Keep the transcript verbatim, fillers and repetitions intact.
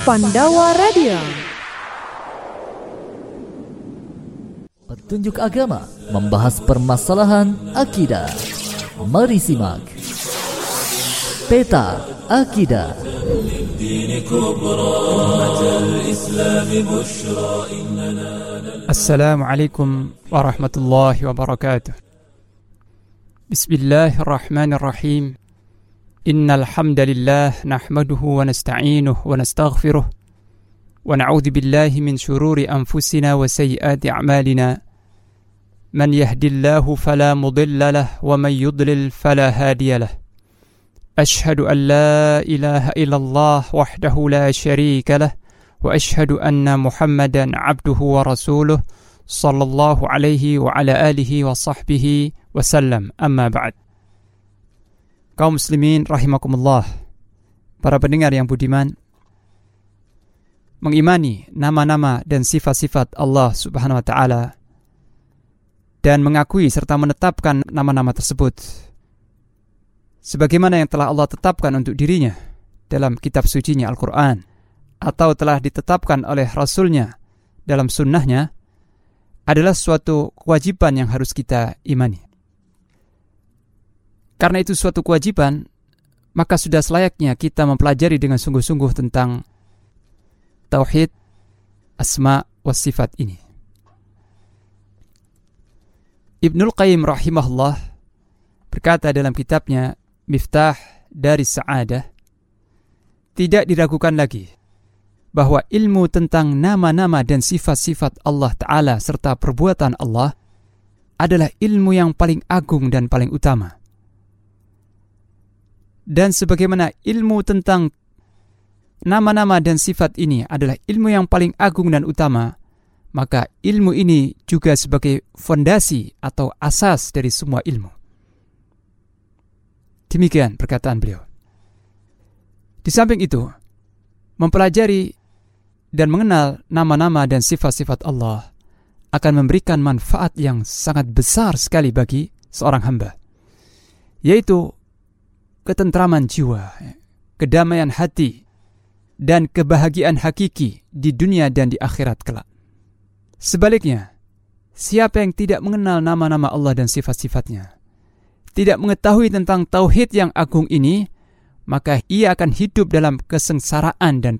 Pandawa Radio. Petunjuk agama membahas permasalahan akidah. Mari simak Peta Akidah. Assalamualaikum warahmatullahi wabarakatuh. Bismillahirrahmanirrahim. Innal hamdalillah nahmaduhu wa nasta'inuhu wa nastaghfiruh wa na'udzu billahi min shururi anfusina wa sayyiati a'malina. Man yahdillahu fala mudilla lahu wa man yudlil fala hadiya lahu. Ashhadu an la ilaha illallah wahdahu la syarika lahu wa ashhadu anna Muhammadan 'abduhu wa rasuluh sallallahu alaihi wa ala alihi wa sahbihi wa sallam. Amma ba'd. Kaum muslimin rahimakumullah, para pendengar yang budiman, mengimani nama-nama dan sifat-sifat Allah Subhanahu wa taala dan mengakui serta menetapkan nama-nama tersebut sebagaimana yang telah Allah tetapkan untuk dirinya dalam kitab sucinya Al-Quran atau telah ditetapkan oleh Rasulnya dalam sunnahnya adalah suatu kewajiban yang harus kita imani. Karena itu suatu kewajiban, maka sudah selayaknya kita mempelajari dengan sungguh-sungguh tentang tauhid asma wa sifat ini. Ibnul Qayyim rahimahullah berkata dalam kitabnya Miftah Daris Sa'adah, tidak diragukan lagi bahwa ilmu tentang nama-nama dan sifat-sifat Allah Ta'ala serta perbuatan Allah adalah ilmu yang paling agung dan paling utama. Dan sebagaimana ilmu tentang nama-nama dan sifat ini adalah ilmu yang paling agung dan utama, maka ilmu ini juga sebagai fondasi atau asas dari semua ilmu. Demikian perkataan beliau. Di samping itu, mempelajari dan mengenal nama-nama dan sifat-sifat Allah akan memberikan manfaat yang sangat besar sekali bagi seorang hamba, yaitu ketentraman jiwa, kedamaian hati, dan kebahagiaan hakiki di dunia dan di akhirat kelak. Sebaliknya, siapa yang tidak mengenal nama-nama Allah dan sifat-sifatnya, tidak mengetahui tentang tauhid yang agung ini, maka ia akan hidup dalam kesengsaraan dan